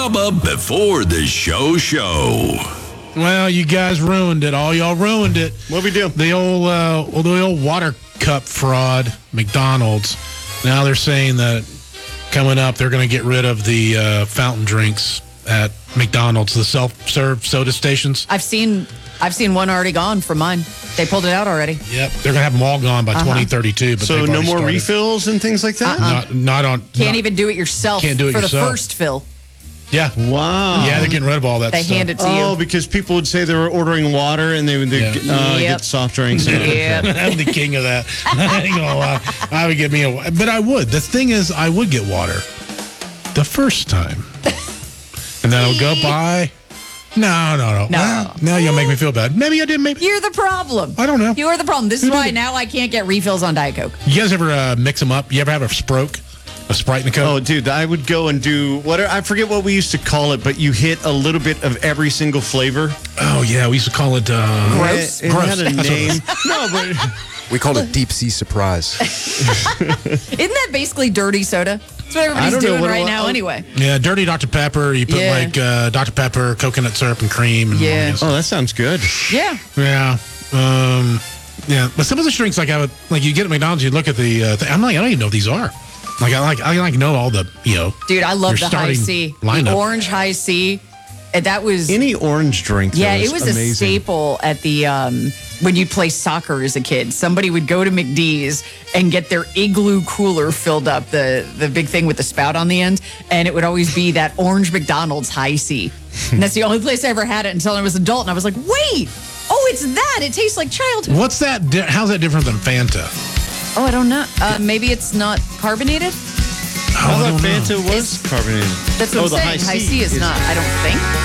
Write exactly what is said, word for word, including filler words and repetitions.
Before the show show. Well, you guys ruined it. All y'all ruined it. What we do? The old, uh, well, the old water cup fraud, McDonald's. Now they're saying that coming up, they're going to get rid of the uh, fountain drinks at McDonald's, the self-serve soda stations. I've seen, I've seen one already gone from mine. They pulled it out already. Yep, they're going to have them all gone by uh-huh. twenty thirty-two. But so no more started. refills and things like that. Uh-uh. Not, not on. Can't not, even do it yourself. Can't do it for yourself. the first fill. Yeah. Wow. Yeah, they're getting rid of all that they stuff. They hand it to oh, you. Oh, because people would say they were ordering water and they would yeah. uh, yep. get soft drinks. Yep. I'm the king of that. I ain't gonna lie. I would get me a, but I would. The thing is, I would get water the first time, and then I'll go by. No, no, no. No. Well, now you'll make me feel bad. Maybe I did. Maybe you're the problem. I don't know. You're the problem. This is why now I can't get refills on Diet Coke. You guys ever uh, mix them up? You ever have a Sproke? A Sprite and a Coke? Oh, dude, I would go and do what I forget what we used to call it, but you hit a little bit of every single flavor. Oh yeah, we used to call it uh, gross. It, it gross. had a name. No, but we called it deep sea surprise. Isn't that basically dirty soda? That's what everybody's doing right now, anyway. Yeah, dirty Doctor Pepper. You put yeah. like uh, Doctor Pepper, coconut syrup, and cream. And yeah. Oh, that sounds good. Yeah. Yeah. Um, yeah. But some of the drinks, like I would, like you get at McDonald's, you look at the. Uh, th- I'm like, I don't even know what these are. Like I like I like know all the you know. Dude, I love the high C, lineup. the orange high C. And that was any orange drink. Yeah, it was amazing. a staple at the um, when you play soccer as a kid. Somebody would go to McDee's and get their Igloo cooler filled up, the the big thing with the spout on the end, and it would always be that orange McDonald's high C. And that's the only place I ever had it until I was an adult, and I was like, wait, oh, it's that. It tastes like childhood. What's that? Di- how's that different than Fanta? Oh, I don't know. Uh, maybe it's not carbonated. Oh, I thought Fanta was carbonated. That's what oh, I'm the saying. high C, high C is, is not. I don't think.